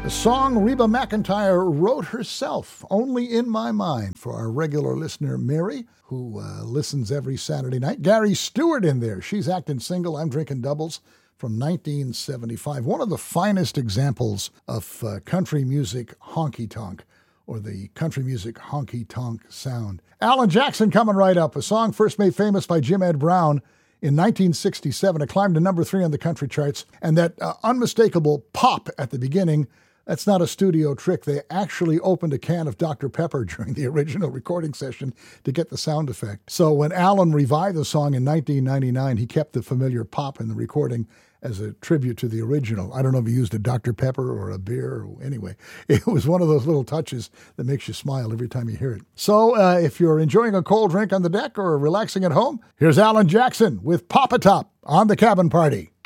A song Reba McEntire wrote herself, Only in My Mind, for our regular listener, Mary, who listens every Saturday night. Gary Stewart in there. She's acting single, I'm drinking doubles, from 1975. One of the finest examples of country music honky-tonk, or the country music honky-tonk sound. Alan Jackson coming right up. A song first made famous by Jim Ed Brown in 1967. It climbed to number 3 on the country charts. And that unmistakable pop at the beginning, that's not a studio trick. They actually opened a can of Dr. Pepper during the original recording session to get the sound effect. So when Alan revived the song in 1999, he kept the familiar pop in the recording as a tribute to the original. I don't know if he used a Dr. Pepper or a beer. Anyway, it was one of those little touches that makes you smile every time you hear it. So if you're enjoying a cold drink on the deck or relaxing at home, here's Alan Jackson with Pop-A-Top on the Cabin Party.